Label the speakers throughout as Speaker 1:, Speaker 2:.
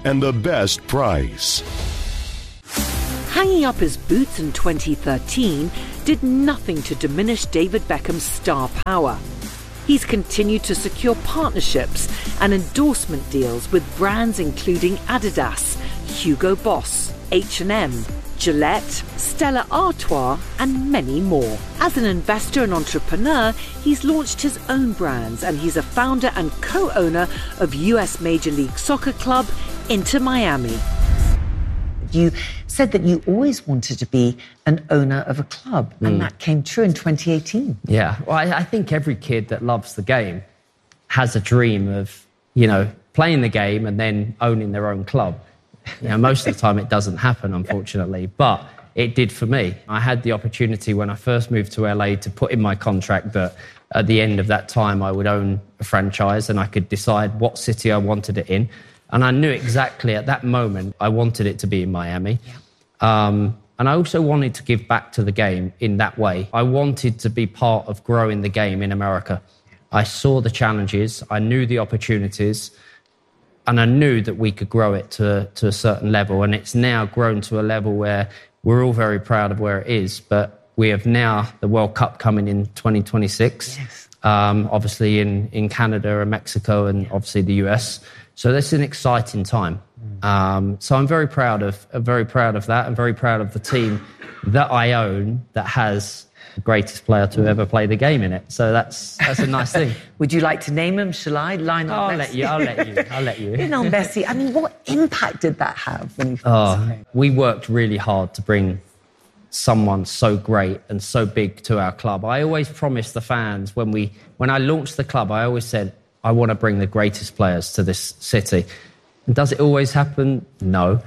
Speaker 1: and the best price.
Speaker 2: Hanging up his boots in 2013 did nothing to diminish David Beckham's star power. He's continued to secure partnerships and endorsement deals with brands including Adidas, Hugo Boss, H&M, Gillette, Stella Artois, and many more. As an investor and entrepreneur, he's launched his own brands, and he's a founder and co-owner of US Major League Soccer club Inter Miami. You said that you always wanted to be an owner of a club, and that came true in 2018.
Speaker 3: Yeah, well, I think every kid that loves the game has a dream of, playing the game and then owning their own club. Most of the time it doesn't happen, unfortunately, but it did for me. I had the opportunity when I first moved to LA to put in my contract that at the end of that time I would own a franchise and I could decide what city I wanted it in. And I knew exactly at that moment I wanted it to be in Miami. And I also wanted to give back to the game in that way. I wanted to be part of growing the game in America. I saw the challenges, I knew the opportunities, and I knew that we could grow it to a certain level. And it's now grown to a level where we're all very proud of where it is. But we have now the World Cup coming in 2026, obviously in Canada and Mexico and obviously the US. So that's an exciting time. So I'm very proud of that. I'm very proud of the team that I own that has the greatest player to ever play the game in it. So that's a nice thing.
Speaker 2: Would you like to name him? Shall I? Lionel Messi.
Speaker 3: I'll let you.
Speaker 2: Lionel Messi. I mean, what impact did that have when you first came?
Speaker 3: We worked really hard to bring someone so great and so big to our club. I always promised the fans when I launched the club, I always said, I want to bring the greatest players to this city. And does it always happen? No.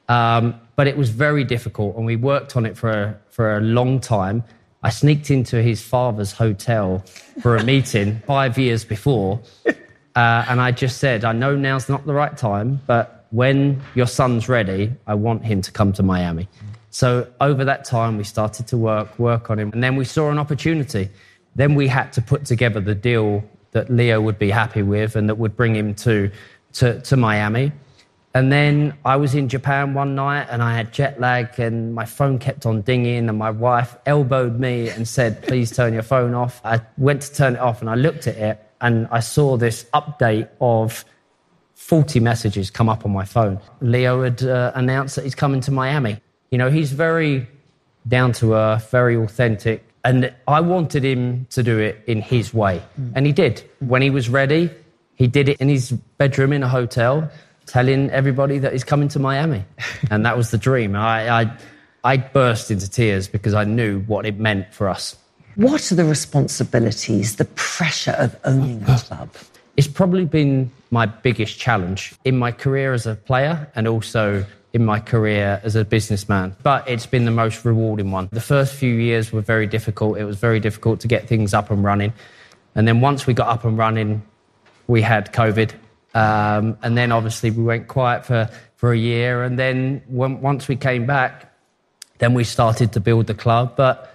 Speaker 3: But it was very difficult, and we worked on it for a long time. I sneaked into his father's hotel for a meeting 5 years before, and I just said, I know now's not the right time, but when your son's ready, I want him to come to Miami. So over that time, we started to work on him, and then we saw an opportunity. Then we had to put together the deal that Leo would be happy with and that would bring him to Miami. And then I was in Japan one night and I had jet lag and my phone kept on dinging and my wife elbowed me and said, please turn your phone off. I went to turn it off and I looked at it and I saw this update of 40 messages come up on my phone. Leo had announced that he's coming to Miami. He's very down to earth, very authentic. And I wanted him to do it in his way. And he did. When he was ready, he did it in his bedroom in a hotel, telling everybody that he's coming to Miami. And that was the dream. I burst into tears because I knew what it meant for us.
Speaker 2: What are the responsibilities, the pressure of owning a club?
Speaker 3: It's probably been my biggest challenge in my career as a player and also in my career as a businessman, but it's been the most rewarding one. The first few years were very difficult. It was very difficult to get things up and running. And then once we got up and running, we had COVID. And then obviously we went quiet for a year. And then once we came back, then we started to build the club. But,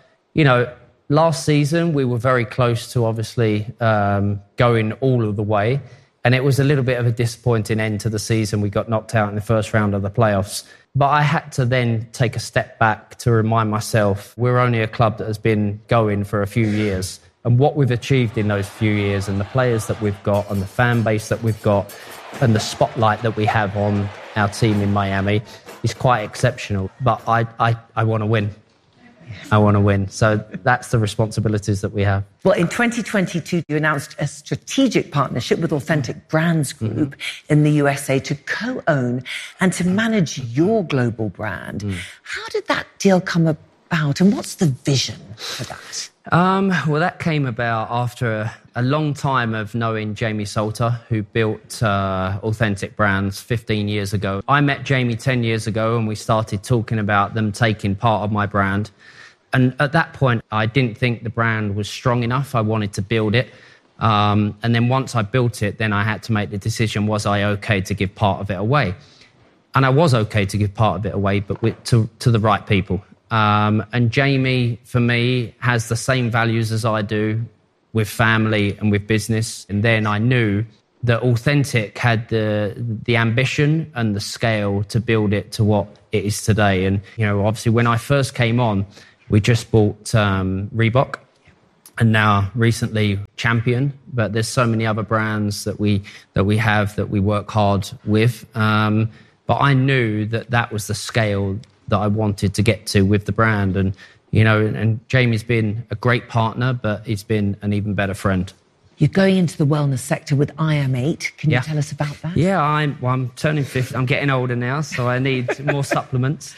Speaker 3: last season we were very close to obviously going all of the way. And it was a little bit of a disappointing end to the season. We got knocked out in the first round of the playoffs. But I had to then take a step back to remind myself we're only a club that has been going for a few years. And what we've achieved in those few years and the players that we've got and the fan base that we've got and the spotlight that we have on our team in Miami is quite exceptional. But I want to win. I want to win. So that's the responsibilities that we have.
Speaker 2: Well, in 2022, you announced a strategic partnership with Authentic Brands Group in the USA to co-own and to manage your global brand. How did that deal come about and what's the vision for that?
Speaker 3: Well, that came about after a long time of knowing Jamie Salter, who built Authentic Brands 15 years ago. I met Jamie 10 years ago and we started talking about them taking part of my brand. And at that point, I didn't think the brand was strong enough. I wanted to build it. And then once I built it, then I had to make the decision, was I okay to give part of it away? And I was okay to give part of it away, but to the right people. And Jamie, for me, has the same values as I do with family and with business. And then I knew that Authentic had the ambition and the scale to build it to what it is today. And, obviously when I first came on, we just bought Reebok, and now recently Champion, but there's so many other brands that we have that we work hard with. But I knew that was the scale that I wanted to get to with the brand. And, and Jamie's been a great partner, but he's been an even better friend.
Speaker 4: You're going into the wellness sector with IM8. Can you tell us about that?
Speaker 3: Yeah, I'm turning 50. I'm getting older now, so I need more supplements.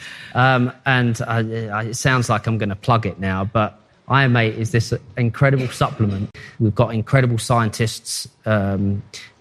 Speaker 3: It sounds like I'm going to plug it now, but IM8 is this incredible supplement. We've got incredible scientists